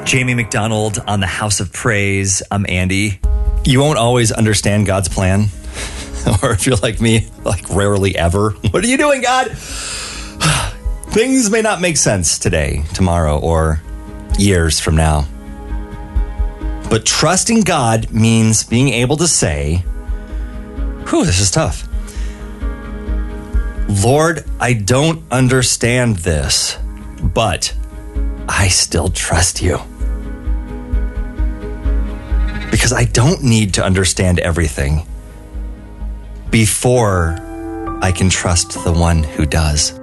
Jamie McDonald on the House of Praise. I'm Andy. You won't always understand God's plan. Or if you're like me, like rarely ever. What are you doing, God? Things may not make sense today, tomorrow, or years from now. But trusting God means being able to say, whew, this is tough. Lord, I don't understand this, but I still trust you. Because I don't need to understand everything before I can trust the one who does.